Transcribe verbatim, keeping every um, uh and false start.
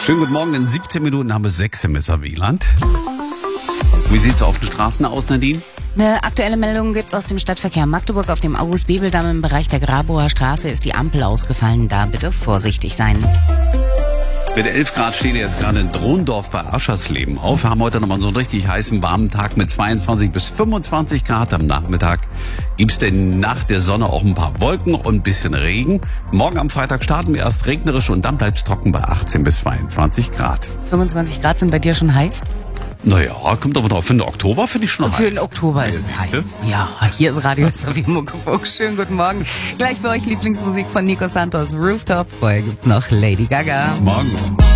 Schönen guten Morgen, in siebzehn Minuten haben wir sechs im Wieland. Wie sieht's auf den Straßen aus, Nadine? Eine aktuelle Meldung gibt's aus dem Stadtverkehr Magdeburg. Auf dem August-Bebel-Damm im Bereich der Grabower Straße ist die Ampel ausgefallen. Da bitte vorsichtig sein. Mit elf Grad steht jetzt gerade in Drondorf bei Aschersleben auf. Wir haben heute nochmal so einen richtig heißen, warmen Tag mit zweiundzwanzig bis fünfundzwanzig Grad am Nachmittag. Gibt's denn nach der Sonne auch ein paar Wolken und ein bisschen Regen. Morgen am Freitag starten wir erst regnerisch und dann bleibt's trocken bei achtzehn bis zweiundzwanzig Grad. fünfundzwanzig Grad sind bei dir schon heiß? Naja, kommt aber drauf. Für den Oktober finde ich schon heiß. Für den Oktober ist es heiß. Ja, hier ist Radio Sophie Muckefuchs. Schönen guten Morgen. Gleich für euch Lieblingsmusik von Nico Santos, Rooftop. Vorher gibt's noch Lady Gaga. Morgen.